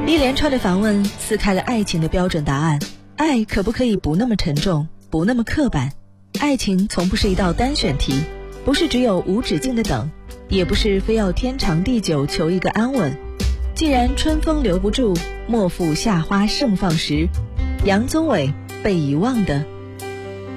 一连串的反问撕开了爱情的标准答案。爱可不可以不那么沉重，不那么刻板？爱情从不是一道单选题，不是只有无止境的等，也不是非要天长地久求一个安稳。既然春风留不住，莫负夏花盛放时。杨宗纬，被遗忘的